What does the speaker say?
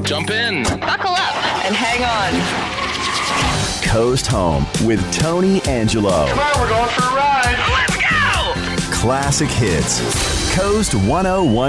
Jump in. Buckle up and hang on. Coast Home with Tony Angelo. Come on, we're going for a ride. Let's go! Classic hits. Coast 101.